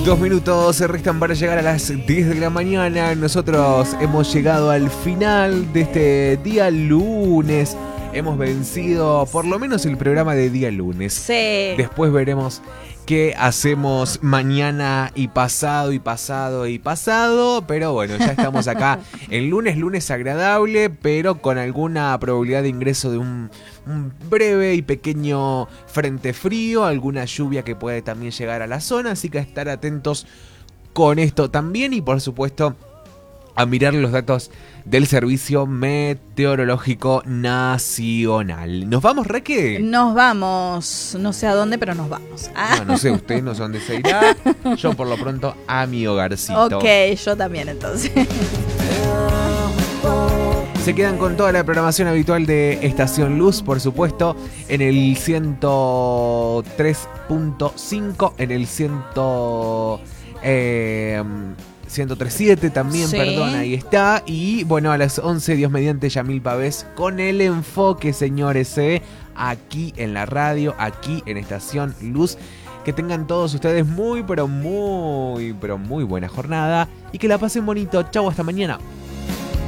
2 minutos se restan para llegar a las 10 de la mañana. Nosotros hemos llegado al final de este día lunes. Hemos vencido por lo menos el programa de día lunes. Sí. Después veremos qué hacemos mañana y pasado y pasado y pasado. Pero bueno, ya estamos acá. El lunes agradable, pero con alguna probabilidad de ingreso de un breve y pequeño frente frío, alguna lluvia que puede también llegar a la zona, así que a estar atentos con esto también y por supuesto a mirar los datos del Servicio Meteorológico Nacional. ¿Nos vamos, Reque? Nos vamos, no sé a dónde, pero nos vamos. No sé, usted no sé dónde se irá. Yo por lo pronto a mi hogarcito. Ok, yo también entonces. Se quedan con toda la programación habitual de Estación Luz, por supuesto, en el 103.5, en el 103.7 también, Sí. perdón, ahí está. Y bueno, a las 11, Dios mediante, Yamil Pavés, con el enfoque, señores, aquí en la radio, aquí en Estación Luz. Que tengan todos ustedes muy buena jornada y que la pasen bonito. Chau, hasta mañana.